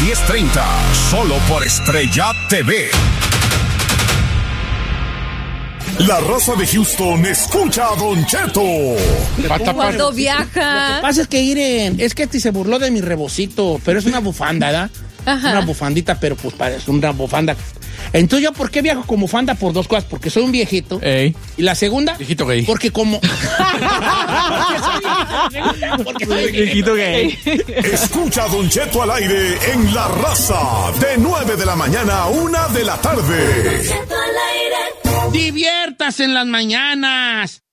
10:30, solo por Estrella TV. La raza de Houston escucha a Don Cheto. Cuando viaja. Lo que pasa es que es que se burló de mi rebocito, pero es una bufanda, ¿verdad? Ajá. Una bufandita, pero pues parece una bufanda. Entonces, ¿yo por qué viajo con bufanda? Por dos cosas. Porque soy un viejito. Ey. Y la segunda, Viejito gay. porque como... porque soy Viejito gay. Escucha a Don Cheto al aire en La Raza, de 9 de la mañana a 1 de la tarde. Diviértase en las mañanas.